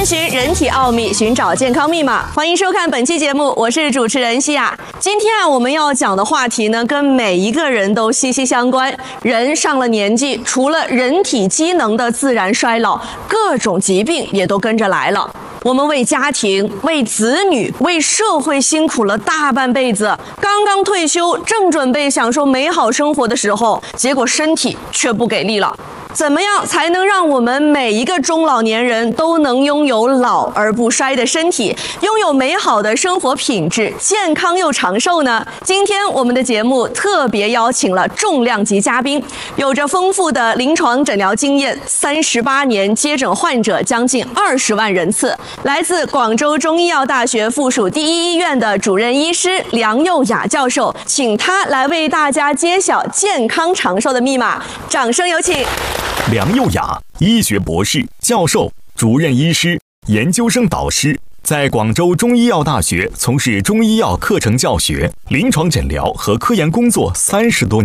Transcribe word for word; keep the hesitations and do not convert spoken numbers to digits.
探寻人体奥秘，寻找健康密码。欢迎收看本期节目，我是主持人西亚。今天啊，我们要讲的话题呢，跟每一个人都息息相关。人上了年纪，除了人体机能的自然衰老，各种疾病也都跟着来了。我们为家庭、为子女、为社会辛苦了大半辈子，刚刚退休，正准备享受美好生活的时候，结果身体却不给力了。怎么样才能让我们每一个中老年人都能拥有老而不衰的身体，拥有美好的生活品质，健康又长寿呢？今天我们的节目特别邀请了重量级嘉宾，有着丰富的临床诊疗经验，三十八年接诊患者将近二十万人次，来自广州中医药大学附属第一医院的主任医师梁佑雅教授，请他来为大家揭晓健康长寿的密码。掌声有请。 梁佑雅，医学博士、教授、主任医师、研究生导师，在广州中医药大学从事中医药课程教学、临床诊疗和科研工作三十多年。